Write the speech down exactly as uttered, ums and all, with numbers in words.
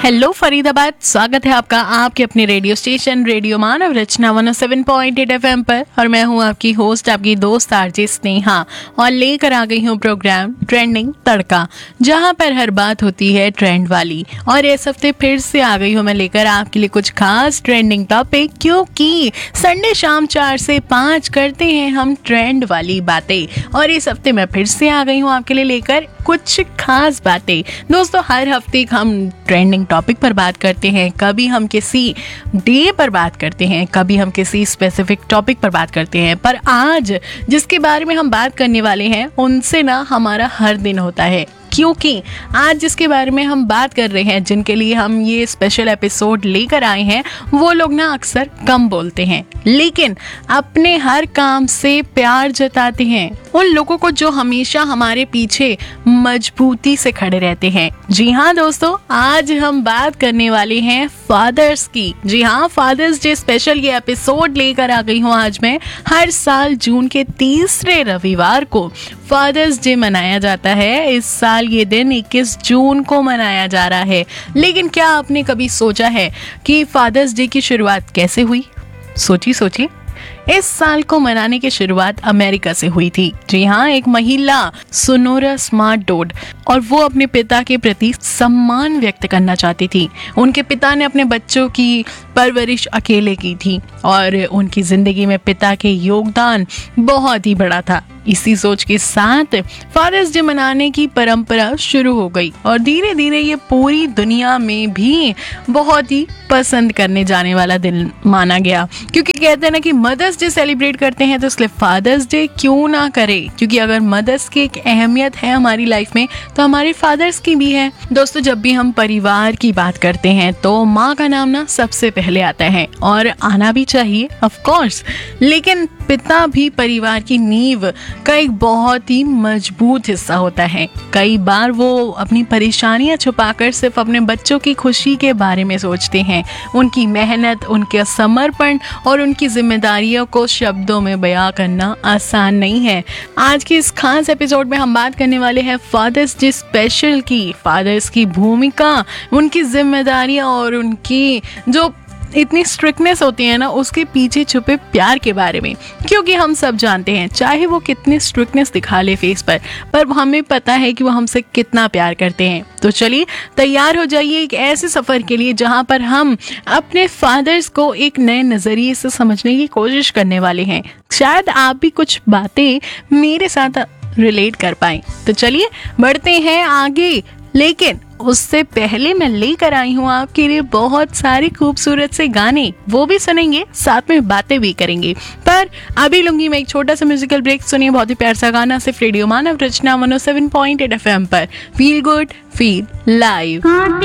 Hello Faridabad, स्वागत है आपका आपके अपने रेडियो स्टेशन रेडियो मानव रचना एक सौ सात पॉइंट आठ एफएम पर। और मैं हूं आपकी होस्ट, आपकी दोस्त आरजे स्नेहा, और लेकर आ गई हूं प्रोग्राम ट्रेंडिंग तड़का, जहां पर हर बात होती है ट्रेंड वाली। और इस हफ्ते फिर से आ गई हूं मैं लेकर आपके लिए कुछ खास ट्रेंडिंग टॉपिक, क्योंकि संडे शाम चार से पाँच करते हैं हम ट्रेंड वाली बातें। और इस हफ्ते मैं फिर से आ गई हूं आपके लिए लेकर कुछ खास बातें। दोस्तों, हर हफ्ते हम ट्रेंडिंग टॉपिक पर बात करते हैं, कभी हम किसी डे पर बात करते हैं, कभी हम किसी स्पेसिफिक टॉपिक पर बात करते हैं। पर आज जिसके बारे में हम बात करने वाले हैं, उनसे ना हमारा हर दिन होता है, क्योंकि आज जिसके बारे में हम बात कर रहे हैं, जिनके लिए हम ये स्पेशल एपिसोड लेकर आए हैं, वो लोग ना अक्सर कम बोलते हैं, लेकिन अपने हर काम से प्यार जताते हैं। उन लोगों को जो हमेशा हमारे पीछे मजबूती से खड़े रहते हैं। जी हाँ दोस्तों, आज हम बात करने वाले हैं फादर्स की। जी हाँ, फादर्स डे स्पेशल ये एपिसोड लेकर आ गई हूँ आज मैं। हर साल जून के तीसरे रविवार को फादर्स डे मनाया जाता है। इस साल ये दिन इक्कीस जून को मनाया जा रहा है। लेकिन क्या आपने कभी सोचा है कि फादर्स डे की शुरुआत कैसे हुई? सोची सोची इस साल को मनाने की शुरुआत अमेरिका से हुई थी। जी हाँ, एक महिला सोनोरा स्मार्ट डोड, और वो अपने पिता के प्रति सम्मान व्यक्त करना चाहती थी। उनके पिता ने अपने बच्चों की परवरिश अकेले की थी, और उनकी जिंदगी में पिता के योगदान बहुत ही बड़ा था। इसी सोच के साथ फादर्स डे मनाने की परंपरा शुरू हो गई, और धीरे धीरे ये पूरी दुनिया में भी बहुत ही पसंद करने जाने वाला दिन माना गया। क्योंकि कहते हैं ना कि मदर्स डे सेलिब्रेट करते हैं, तो इसलिए फादर्स डे क्यों ना करे। क्योंकि अगर मदर्स की एक अहमियत है हमारी लाइफ में, तो हमारे फादर्स की भी है। दोस्तों, जब भी हम परिवार की बात करते हैं, तो माँ का नाम ना सबसे पहले आता है, और आना भी चाहिए ऑफ कोर्स। लेकिन पिता भी परिवार की नींव का एक बहुत ही मजबूत हिस्सा होता है। कई बार वो अपनी परेशानियां छुपाकर सिर्फ अपने बच्चों की खुशी के बारे में सोचते हैं। उनकी मेहनत, उनके समर्पण और उनकी जिम्मेदारियों को शब्दों में बयां करना आसान नहीं है। आज के इस खास एपिसोड में हम बात करने वाले हैं फादर्स डे स्पेशल की, फादर्स की भूमिका, उनकी जिम्मेदारियां और उनकी जो इतनी स्ट्रिक्टनेस होती है ना, उसके पीछे छुपे प्यार के बारे में। क्योंकि हम सब जानते हैं, चाहे वो कितनी स्ट्रिक्टनेस दिखा ले फेस पर, पर हमें पता है कि वो हमसे कितना प्यार करते हैं। तो चलिए तैयार हो जाइए एक ऐसे सफर के लिए, जहां पर हम अपने फादर्स को एक नए नजरिए से समझने की कोशिश करने वाले हैं। शायद आप भी कुछ बातें मेरे साथ रिलेट कर पाए। तो चलिए बढ़ते हैं आगे, लेकिन उससे पहले मैं लेकर आई हूँ आपके लिए बहुत सारे खूबसूरत से गाने। वो भी सुनेंगे, साथ में बातें भी करेंगे। पर अभी लूंगी मैं एक छोटा सा म्यूजिकल ब्रेक। सुनिए बहुत ही प्यार सा गाना सिर्फ रेडियो मानव रचना एक सौ सात पॉइंट आठ एफएम पर। Feel good, feel live.